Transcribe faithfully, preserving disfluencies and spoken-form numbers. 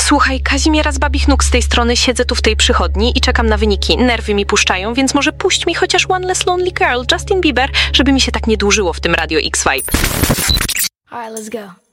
Słuchaj, Kazimiera z Babich Nóg z tej strony, siedzę tu w tej przychodni i czekam na wyniki. Nerwy mi puszczają, więc może puść mi chociaż One Less Lonely Girl, Justin Bieber, żeby mi się tak nie dłużyło w tym Radio X Vibe. Alright, let's go.